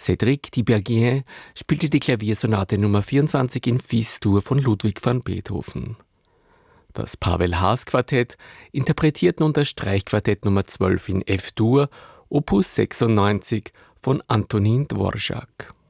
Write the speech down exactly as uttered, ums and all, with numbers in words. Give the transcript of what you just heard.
Cédric Tiberghien spielte die Klaviersonate Nummer vierundzwanzig in Fis-Dur von Ludwig van Beethoven. Das Pavel Haas Quartett interpretiert nun das Streichquartett Nummer zwölf in F-Dur, Opus sechsundneunzig von Antonin Dvorak.